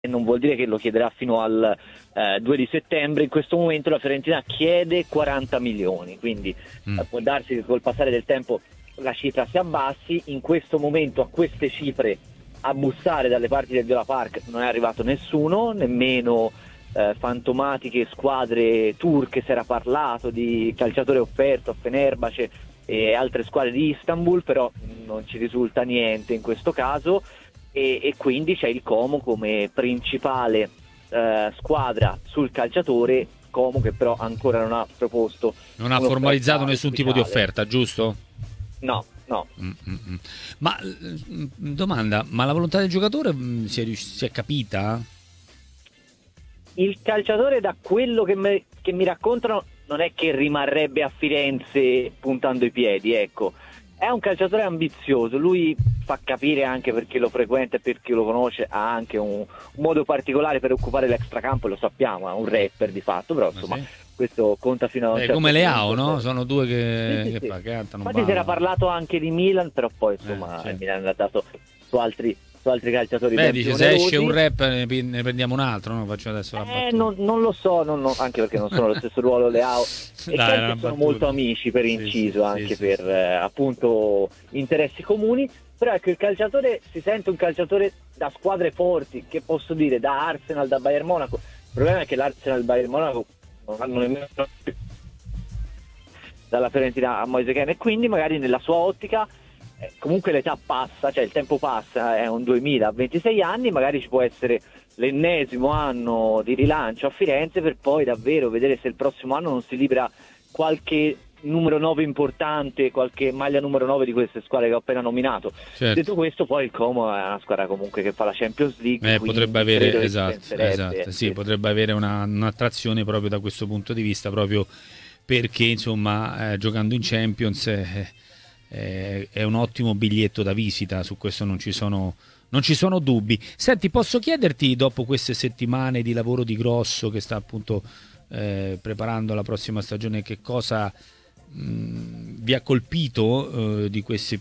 non vuol dire che lo chiederà fino al 2 di settembre. In questo momento la Fiorentina chiede 40 milioni, quindi può darsi che col passare del tempo la cifra si abbassi. In questo momento a queste cifre a bussare dalle parti del Viola Park non è arrivato nessuno, nemmeno fantomatiche squadre turche. Si era parlato di calciatore offerto a Fenerbahce e altre squadre di Istanbul, però non ci risulta niente in questo caso, e quindi c'è il Como come principale squadra sul calciatore. Como che però ancora non ha proposto, non ha formalizzato nessun ufficiale. tipo di offerta, giusto? No. Ma domanda, ma la volontà del giocatore si è capita? Il calciatore, da quello che mi raccontano, non è che rimarrebbe a Firenze puntando i piedi, ecco. È un calciatore ambizioso, lui fa capire, anche perché lo frequenta e perché lo conosce, ha anche un modo particolare per occupare l'extracampo, lo sappiamo, è un rapper di fatto, però insomma sì? Questo conta fino a un certo come Leao, punto. no? Sono due Sì. che cantano. Infatti si era parlato anche di Milan, però poi insomma il Milan ha dato su altri calciatori. Beh, dice, se esce un rap ne prendiamo un altro, no? Faccio adesso la battuta. Non lo so, anche perché non sono lo stesso ruolo Leao e Chelsea sono molto amici, per inciso, anche per appunto interessi comuni. Però ecco, il calciatore si sente un calciatore da squadre forti, che posso dire, da Arsenal, da Bayern Monaco. Il problema è che l'Arsenal e il Bayern Monaco non hanno nemmeno dalla Fiorentina a Moise Kean, e quindi magari nella sua ottica comunque l'età passa, cioè il tempo passa, è un 2000 a 26 anni, magari ci può essere l'ennesimo anno di rilancio a Firenze, per poi davvero vedere se il prossimo anno non si libera qualche numero 9 importante, qualche maglia numero 9 di queste squadre che ho appena nominato. Certo. Detto questo, poi il Como è una squadra comunque che fa la Champions League, potrebbe avere, esatto, potrebbe avere un'attrazione proprio da questo punto di vista, proprio perché insomma giocando in Champions è un ottimo biglietto da visita, su questo non ci sono dubbi. Senti, posso chiederti, dopo queste settimane di lavoro di Grosso che sta appunto preparando la prossima stagione, che cosa vi ha colpito di questo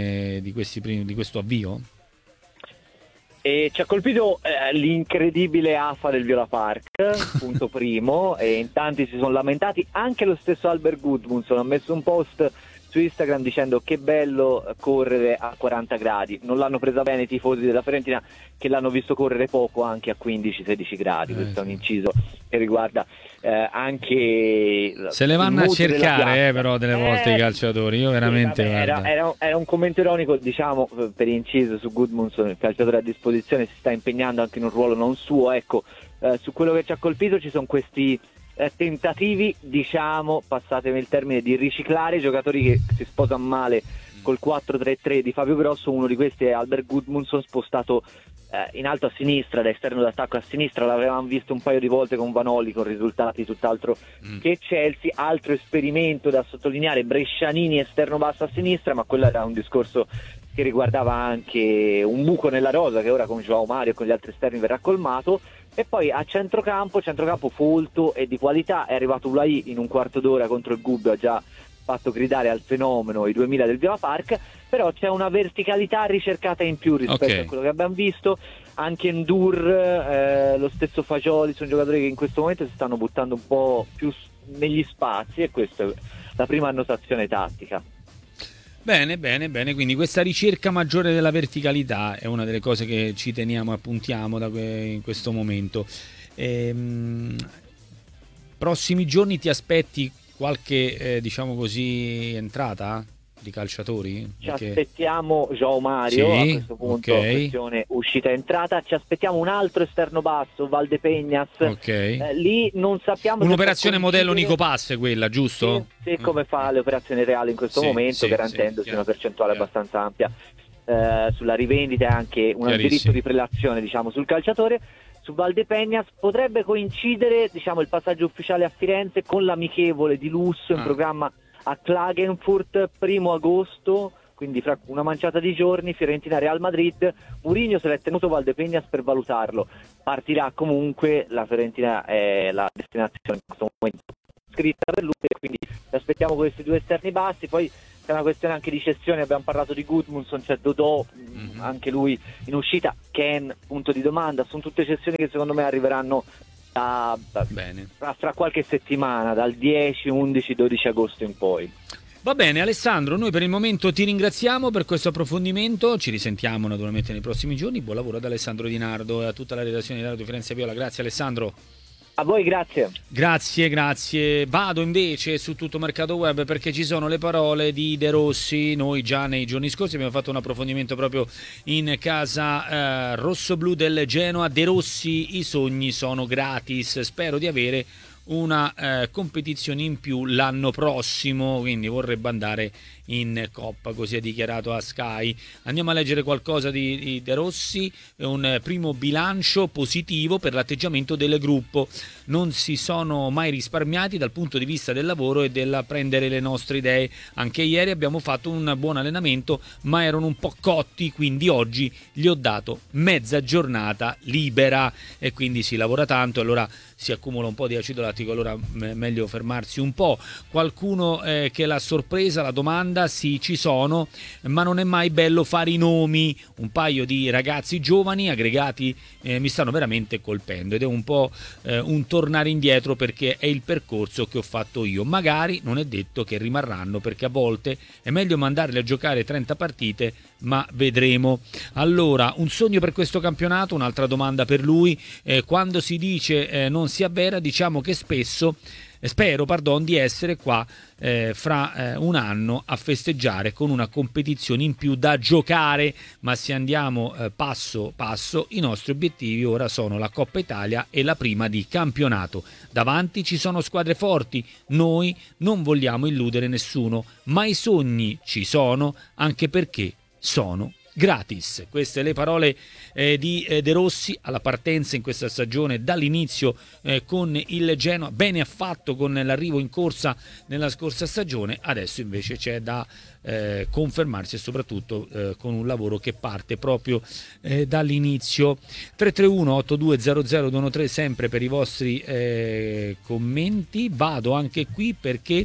avvio? Ci ha colpito l'incredibile afa del Viola Park, punto primo, e in tanti si sono lamentati. Anche lo stesso Albert Gudmundsson ha messo un post su Instagram dicendo che bello correre a 40 gradi. Non l'hanno presa bene i tifosi della Fiorentina, che l'hanno visto correre poco anche a 15-16 gradi. Questo è un inciso che riguarda anche se le vanno a cercare però delle volte i calciatori. Io veramente era un commento ironico, diciamo, per inciso su Gudmundsson. Il calciatore a disposizione si sta impegnando anche in un ruolo non suo, ecco. Su quello che ci ha colpito ci sono questi tentativi, diciamo, passatemi il termine, di riciclare i giocatori che si sposano male col 4-3-3 di Fabio Grosso. Uno di questi è Albert Gudmundsson, spostato in alto a sinistra, da esterno d'attacco a sinistra. L'avevamo visto un paio di volte con Vanoli, con risultati tutt'altro che Chelsea. Altro esperimento da sottolineare, Brescianini esterno basso a sinistra, ma quello era un discorso che riguardava anche un buco nella rosa che ora con Joao Mario e con gli altri esterni verrà colmato. E poi a centrocampo folto e di qualità. È arrivato Ulai in un quarto d'ora contro il Gubbio, ha già fatto gridare al fenomeno i 2000 del Viola Park, però c'è una verticalità ricercata in più rispetto a quello che abbiamo visto. Anche Ndur, lo stesso Fagioli, sono giocatori che in questo momento si stanno buttando un po' più negli spazi, e questa è la prima annotazione tattica. Bene, quindi questa ricerca maggiore della verticalità è una delle cose che ci teniamo e appuntiamo in questo momento. Prossimi giorni ti aspetti qualche, diciamo così, entrata di calciatori? Ci aspettiamo Joao Mario, a questo punto, questione uscita e entrata. Ci aspettiamo un altro esterno basso, Valdepeñas. Lì non sappiamo. Un'operazione modello Nico Passe, quella, giusto? Sì, come fa le operazioni reali in questo momento, garantendosi una percentuale abbastanza ampia sulla rivendita e anche un diritto di prelazione, diciamo, sul calciatore. Su Valdepeñas potrebbe coincidere, diciamo, il passaggio ufficiale a Firenze con l'amichevole di lusso in programma a Klagenfurt 1 agosto, quindi fra una manciata di giorni. Fiorentina Real Madrid. Mourinho se l'è tenuto Valdepeñas per valutarlo. Partirà comunque, la Fiorentina è la destinazione in questo momento scritta per lui, quindi aspettiamo questi due esterni bassi. Poi c'è una questione anche di cessione, abbiamo parlato di Gudmundsson, c'è Dodò, anche lui in uscita, Ken, punto di domanda, sono tutte cessioni che secondo me arriveranno fra qualche settimana, dal 10, 11, 12 agosto in poi. Va bene Alessandro, noi per il momento ti ringraziamo per questo approfondimento, ci risentiamo naturalmente nei prossimi giorni, buon lavoro ad Alessandro Di Nardo e a tutta la redazione di Radio Firenze Viola, grazie Alessandro. A voi grazie. Grazie. Vado invece su Tutto Mercato Web perché ci sono le parole di De Rossi. Noi già nei giorni scorsi abbiamo fatto un approfondimento proprio in casa rossoblù del Genoa. De Rossi, i sogni sono gratis, spero di avere una competizione in più l'anno prossimo, quindi vorrebbe andare in Coppa, così ha dichiarato a Sky. Andiamo a leggere qualcosa di De Rossi, un primo bilancio positivo per l'atteggiamento del gruppo, non si sono mai risparmiati dal punto di vista del lavoro e del prendere le nostre idee, anche ieri abbiamo fatto un buon allenamento ma erano un po' cotti, quindi oggi gli ho dato mezza giornata libera e quindi si lavora tanto, allora si accumula un po' di acido lattico, allora meglio fermarsi un po'. Qualcuno che l'ha sorpresa, la domanda, sì, ci sono, ma non è mai bello fare i nomi. Un paio di ragazzi giovani aggregati mi stanno veramente colpendo ed è un po' un tornare indietro perché è il percorso che ho fatto io. Magari non è detto che rimarranno perché a volte è meglio mandarli a giocare 30 partite, ma vedremo. Allora, un sogno per questo campionato, un'altra domanda per lui. Quando si dice non si avvera, diciamo che spesso spero di essere qua fra un anno a festeggiare con una competizione in più da giocare, ma se andiamo passo passo i nostri obiettivi ora sono la Coppa Italia e la prima di campionato. Davanti ci sono squadre forti, noi non vogliamo illudere nessuno, ma i sogni ci sono anche perché sono gratis. Queste le parole di De Rossi alla partenza in questa stagione dall'inizio con il Genoa. Bene ha fatto con l'arrivo in corsa nella scorsa stagione, adesso invece c'è da confermarsi e soprattutto con un lavoro che parte proprio dall'inizio. 331-8200-213 sempre per i vostri commenti. Vado anche qui perché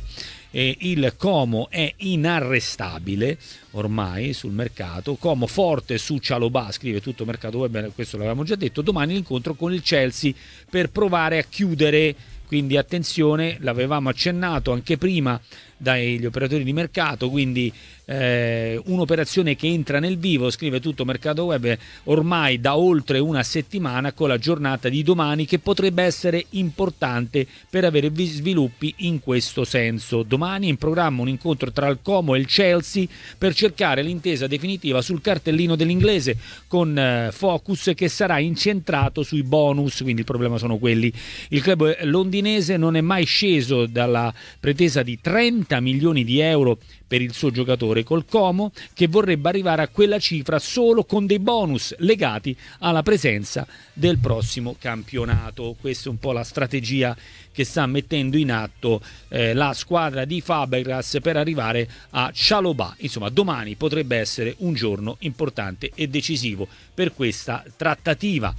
il Como è inarrestabile ormai sul mercato. Como forte su Cialobà, scrive Tutto Mercato Web, questo l'avevamo già detto. Domani l'incontro con il Chelsea per provare a chiudere, quindi attenzione, l'avevamo accennato anche prima dagli operatori di mercato, quindi un'operazione che entra nel vivo, scrive Tutto Mercato Web, ormai da oltre una settimana, con la giornata di domani che potrebbe essere importante per avere sviluppi in questo senso. Domani in programma un incontro tra il Como e il Chelsea per cercare l'intesa definitiva sul cartellino dell'inglese, con focus che sarà incentrato sui bonus, quindi il problema sono quelli. Il club londinese non è mai sceso dalla pretesa di 30 milioni di euro per il suo giocatore, col Como che vorrebbe arrivare a quella cifra solo con dei bonus legati alla presenza del prossimo campionato. Questa è un po' la strategia che sta mettendo in atto la squadra di Fabregas per arrivare a Cialobà. Insomma, domani potrebbe essere un giorno importante e decisivo per questa trattativa.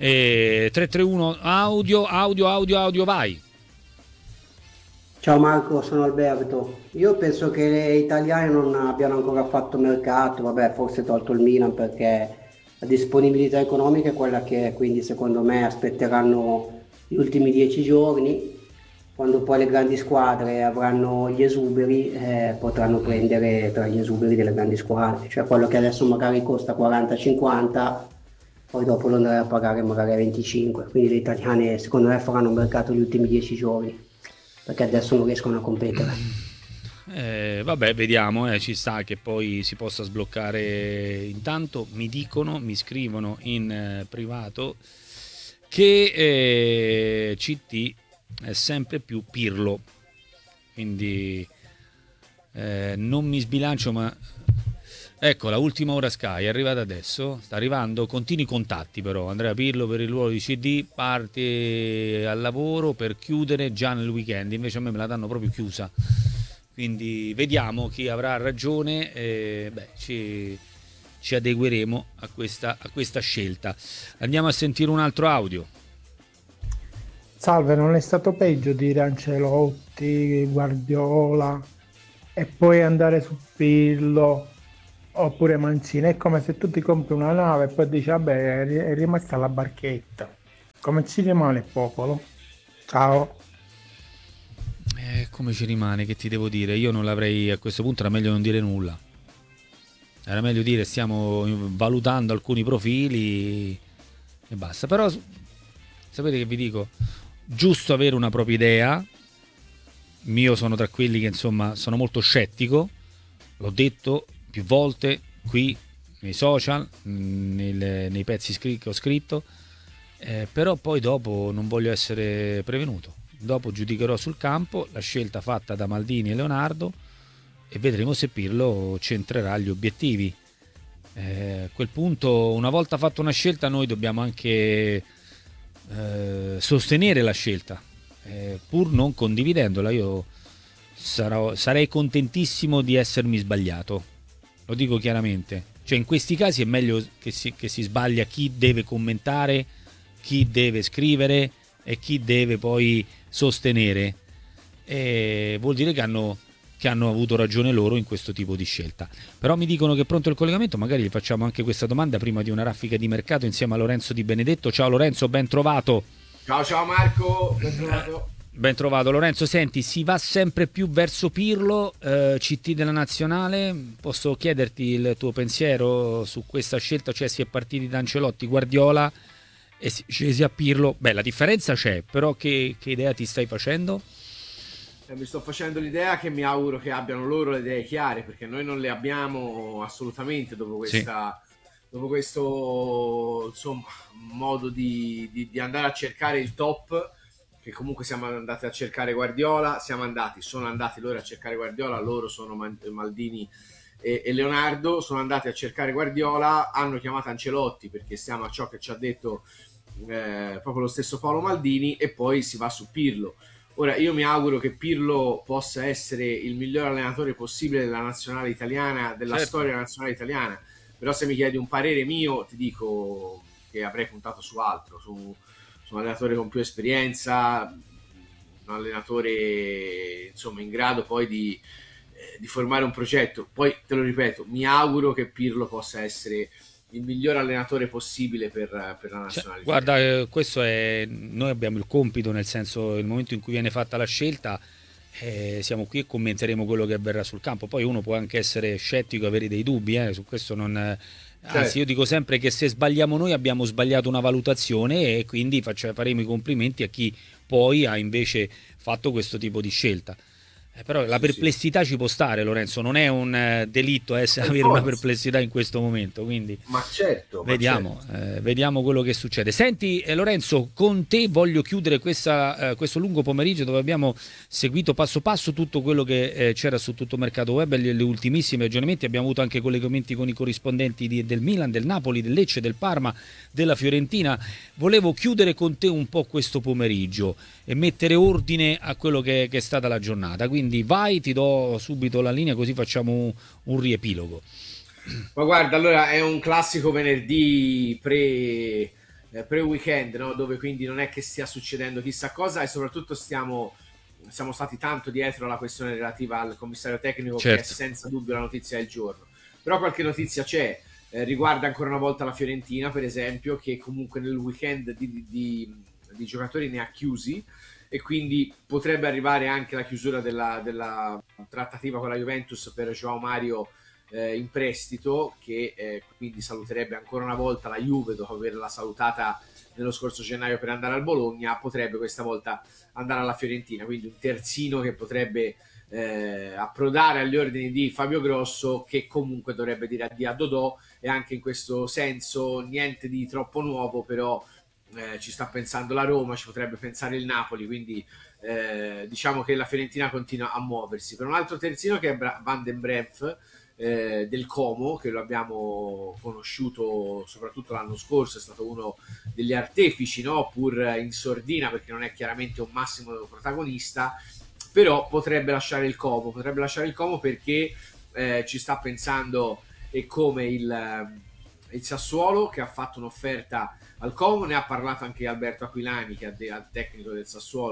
331 audio, vai. Ciao Marco, sono Alberto. Io penso che le italiane non abbiano ancora fatto mercato, vabbè, forse tolto il Milan perché la disponibilità economica è quella che è, quindi secondo me aspetteranno gli ultimi 10 giorni, quando poi le grandi squadre avranno gli esuberi, potranno prendere tra gli esuberi delle grandi squadre, cioè quello che adesso magari costa 40-50, poi dopo lo andrà a pagare magari a 25, quindi le italiane secondo me faranno mercato gli ultimi 10 giorni. Perché adesso non riescono a competere. Vabbè, vediamo, ci sta che poi si possa sbloccare. Intanto mi scrivono in privato che CT è sempre più Pirlo, quindi non mi sbilancio, ma ecco, la ultima ora Sky è arrivata adesso, sta arrivando, continui contatti però. Andrea Pirlo per il ruolo di CD parte al lavoro per chiudere già nel weekend, invece a me me la danno proprio chiusa, quindi vediamo chi avrà ragione, ci adegueremo a questa scelta. Andiamo a sentire un altro audio. Salve, non è stato peggio dire Ancelotti, Guardiola? e poi andare su Pirlo oppure Mancini. È come se tu ti compri una nave e poi dici, vabbè, è rimasta la barchetta. Come ci rimane il popolo? Ciao. Come ci rimane? Che ti devo dire? Io non l'avrei, a questo punto era meglio non dire nulla. Era meglio dire stiamo valutando alcuni profili e basta. Però sapete che vi dico? Giusto avere una propria idea. Io sono tra quelli che insomma sono molto scettico, l'ho detto più volte qui nei social, nei pezzi che ho scritto, però poi dopo non voglio essere prevenuto. Dopo giudicherò sul campo la scelta fatta da Maldini e Leonardo e vedremo se Pirlo centrerà gli obiettivi. A quel punto, una volta fatta una scelta, noi dobbiamo anche sostenere la scelta, pur non condividendola. Io sarei contentissimo di essermi sbagliato, lo dico chiaramente. Cioè, in questi casi è meglio che si sbaglia chi deve commentare, chi deve scrivere e chi deve poi sostenere. E vuol dire che hanno avuto ragione loro in questo tipo di scelta. Però mi dicono che è pronto il collegamento, magari gli facciamo anche questa domanda prima di una raffica di mercato insieme a Lorenzo Di Benedetto. Ciao Lorenzo, ben trovato. Ciao Marco, ben trovato. Ben trovato Lorenzo, senti, si va sempre più verso Pirlo, CT della nazionale, posso chiederti il tuo pensiero su questa scelta? Cioè si è partiti da Ancelotti, Guardiola e si è scesi a Pirlo. Beh, la differenza c'è, però che idea ti stai facendo? Mi sto facendo l'idea che mi auguro che abbiano loro le idee chiare, perché noi non le abbiamo assolutamente dopo questa... Sì. Dopo questo insomma, modo di andare a cercare il top, che comunque siamo andati a cercare Guardiola, sono andati loro a cercare Guardiola, loro sono Maldini e Leonardo, sono andati a cercare Guardiola, hanno chiamato Ancelotti perché stiamo a ciò che ci ha detto proprio lo stesso Paolo Maldini, e poi si va su Pirlo. Ora io mi auguro che Pirlo possa essere il miglior allenatore possibile della nazionale italiana, della storia della nazionale italiana. Però se mi chiedi un parere mio, ti dico che avrei puntato su altro, su un allenatore con più esperienza, un allenatore insomma in grado poi di formare un progetto. Poi te lo ripeto, mi auguro che Pirlo possa essere il miglior allenatore possibile per la nazionale. Guarda, questo è, noi abbiamo il compito, nel senso, nel momento in cui viene fatta la scelta, siamo qui e commenteremo quello che avverrà sul campo. Poi uno può anche essere scettico, avere dei dubbi, su questo non... Anzi, io dico sempre che se sbagliamo noi abbiamo sbagliato una valutazione e quindi faremo i complimenti a chi poi ha invece fatto questo tipo di scelta. Però la perplessità ci può stare, Lorenzo, non è un delitto avere una perplessità in questo momento, quindi ma certo, vediamo quello che succede. Senti Lorenzo, con te voglio chiudere questo lungo pomeriggio dove abbiamo seguito passo passo tutto quello che c'era su tutto Mercato Web, le ultimissimi aggiornamenti. Abbiamo avuto anche collegamenti con i corrispondenti del Milan, del Napoli, del Lecce, del Parma, della Fiorentina. Volevo chiudere con te un po' questo pomeriggio e mettere ordine a quello che è stata la giornata. Quindi vai, ti do subito la linea così facciamo un riepilogo. Ma guarda, allora è un classico venerdì pre-weekend, no? Dove quindi non è che stia succedendo chissà cosa e soprattutto siamo stati tanto dietro alla questione relativa al commissario tecnico, certo, che è senza dubbio la notizia del giorno. Però qualche notizia c'è, riguarda ancora una volta la Fiorentina, per esempio, che comunque nel weekend di giocatori ne ha chiusi e quindi potrebbe arrivare anche la chiusura della trattativa con la Juventus per João Mario in prestito, che quindi saluterebbe ancora una volta la Juve dopo averla salutata nello scorso gennaio per andare al Bologna. Potrebbe questa volta andare alla Fiorentina, quindi un terzino che potrebbe approdare agli ordini di Fabio Grosso, che comunque dovrebbe dire addio a Dodò, e anche in questo senso niente di troppo nuovo, però ci sta pensando la Roma, ci potrebbe pensare il Napoli, quindi diciamo che la Fiorentina continua a muoversi. Per un altro terzino che è Van den Breef del Como, che lo abbiamo conosciuto soprattutto l'anno scorso, è stato uno degli artefici, no? Pur in sordina, perché non è chiaramente un massimo protagonista, però potrebbe lasciare il Como perché ci sta pensando, e come il Sassuolo, che ha fatto un'offerta al Como, ne ha parlato anche Alberto Aquilani, che è il tecnico del Sassuolo,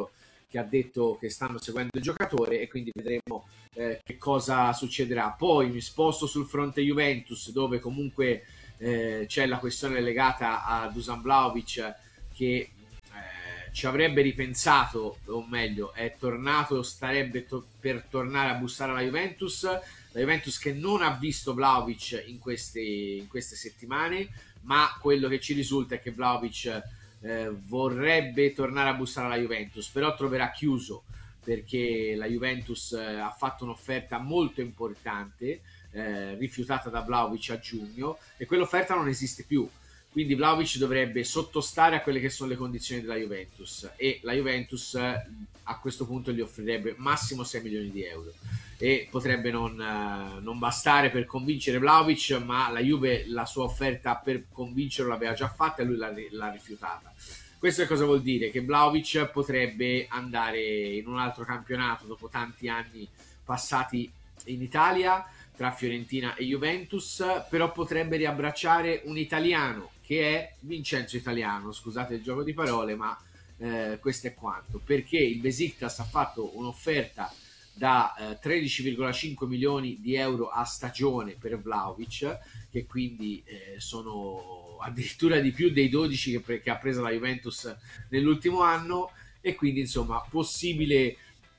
che ha detto che stanno seguendo il giocatore, e quindi vedremo che cosa succederà. Poi mi sposto sul fronte Juventus, dove comunque c'è la questione legata a Dusan Vlahovic, che ci avrebbe ripensato, o meglio è tornato, starebbe per tornare a bussare alla Juventus. La Juventus che non ha visto Vlahovic in queste settimane, ma quello che ci risulta è che Vlahovic vorrebbe tornare a bussare alla Juventus, però troverà chiuso, perché la Juventus ha fatto un'offerta molto importante, rifiutata da Vlahovic a giugno, e quell'offerta non esiste più. Quindi Vlahovic dovrebbe sottostare a quelle che sono le condizioni della Juventus, e la Juventus a questo punto gli offrirebbe massimo 6 milioni di euro, e potrebbe non bastare per convincere Vlahovic, ma la Juve la sua offerta per convincerlo l'aveva già fatta e lui l'ha rifiutata. Questo cosa vuol dire? Che Vlahovic potrebbe andare in un altro campionato dopo tanti anni passati in Italia, tra Fiorentina e Juventus, però potrebbe riabbracciare un italiano, che è Vincenzo Italiano, scusate il gioco di parole, ma questo è quanto, perché il Besiktas ha fatto un'offerta da 13,5 milioni di euro a stagione per Vlahovic, che quindi sono addirittura di più dei 12 che ha preso la Juventus nell'ultimo anno, e quindi insomma possibile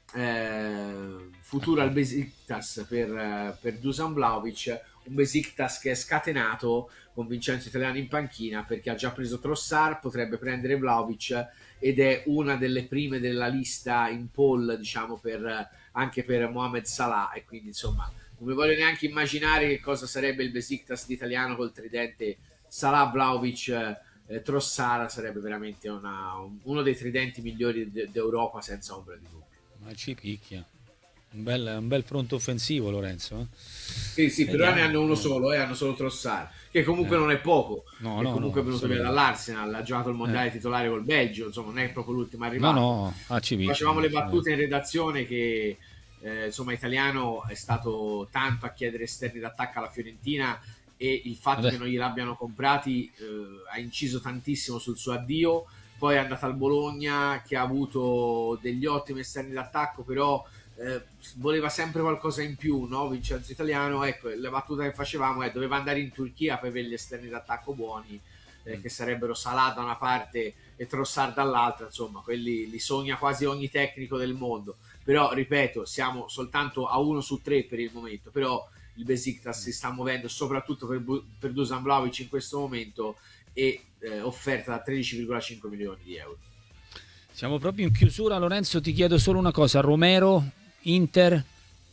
futuro al Besiktas per Dusan Vlahovic, un Besiktas che è scatenato con Vincenzo Italiano in panchina, perché ha già preso Trossard, potrebbe prendere Vlahovic, ed è una delle prime della lista in poll, diciamo, anche per Mohamed Salah, e quindi insomma non mi voglio neanche immaginare che cosa sarebbe il Besiktas italiano col tridente Salah, Vlahovic, Trossard. Sarebbe veramente uno dei tridenti migliori d'Europa, senza ombra di dubbio. Ma ci picchia. Un bel fronte offensivo, Lorenzo. Sì, però ne hanno uno solo, hanno solo Trossard, che comunque non è poco. Comunque è venuto via dall'Arsenal, ha giocato il mondiale titolare col Belgio, insomma non è proprio l'ultimo arrivato. Facevamo le battute in redazione che insomma Italiano è stato tanto a chiedere esterni d'attacco alla Fiorentina, e il fatto che non gliel'abbiano comprati ha inciso tantissimo sul suo addio. Poi è andato al Bologna, che ha avuto degli ottimi esterni d'attacco, però voleva sempre qualcosa in più, no? Vincenzo Italiano, ecco, la battuta che facevamo è: doveva andare in Turchia per avere gli esterni d'attacco buoni, che sarebbero Salah da una parte e Trossard dall'altra. Insomma, quelli li sogna quasi ogni tecnico del mondo, però ripeto, siamo soltanto a 1 su 3 per il momento. Però il Besiktas si sta muovendo soprattutto per Dusan Vlahovic in questo momento, e offerta da 13,5 milioni di euro. Siamo proprio in chiusura, Lorenzo, ti chiedo solo una cosa: Romero, Inter?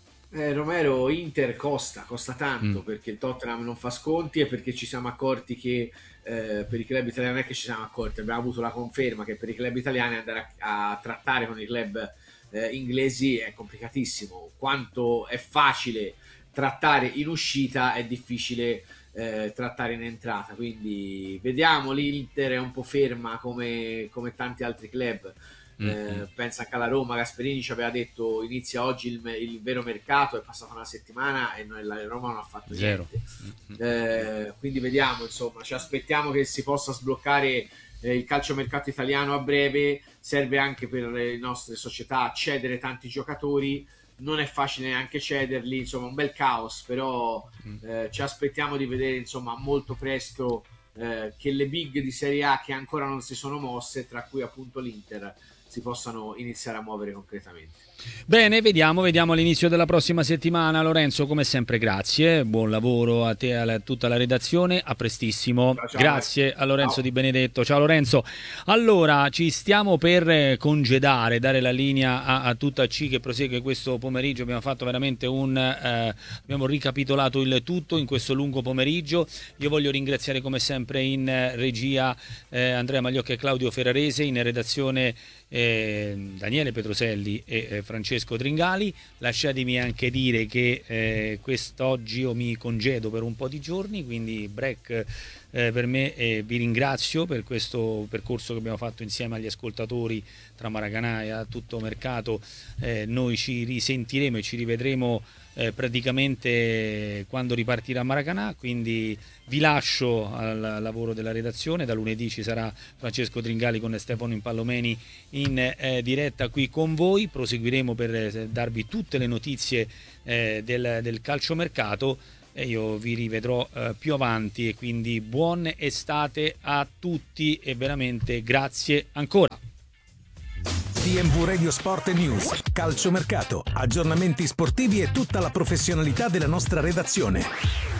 Romero, Inter costa tanto, perché il Tottenham non fa sconti, e perché ci siamo accorti che per i club italiani, non è che ci siamo accorti, abbiamo avuto la conferma che per i club italiani andare a trattare con i club inglesi è complicatissimo. Quanto è facile trattare in uscita, è difficile trattare in entrata, quindi vediamo. L'Inter è un po' ferma come tanti altri club. Pensa anche alla Roma. Gasperini ci aveva detto inizia oggi il vero mercato, è passata una settimana e la Roma non ha fatto niente. Quindi vediamo, insomma, ci aspettiamo che si possa sbloccare il calciomercato italiano a breve. Serve anche per le nostre società cedere tanti giocatori, non è facile neanche cederli, insomma un bel caos, però ci aspettiamo di vedere insomma molto presto che le big di Serie A che ancora non si sono mosse, tra cui appunto l'Inter, si possano iniziare a muovere concretamente. Bene, vediamo all'inizio della prossima settimana. Lorenzo, come sempre grazie, buon lavoro a te e a tutta la redazione, a prestissimo. Ciao. Grazie a Lorenzo Di Benedetto. Ciao Lorenzo. Allora, ci stiamo per congedare, dare la linea a tutta C che prosegue questo pomeriggio. Abbiamo fatto veramente abbiamo ricapitolato il tutto in questo lungo pomeriggio. Io voglio ringraziare come sempre in regia Andrea Magliocca e Claudio Ferrarese, in redazione Daniele Petroselli e Francesco Tringali. Lasciatemi anche dire che quest'oggi io mi congedo per un po' di giorni, quindi break per me, e vi ringrazio per questo percorso che abbiamo fatto insieme agli ascoltatori tra Maracanã e a tutto mercato. Noi ci risentiremo e ci rivedremo praticamente quando ripartirà Maracanã, quindi vi lascio al lavoro della redazione. Da lunedì ci sarà Francesco Tringali con Stefano Impallomeni in diretta qui con voi. Proseguiremo per darvi tutte le notizie del calciomercato e io vi rivedrò più avanti, e quindi buon estate a tutti e veramente grazie ancora. TMV Radio Sport News, calciomercato, aggiornamenti sportivi e tutta la professionalità della nostra redazione.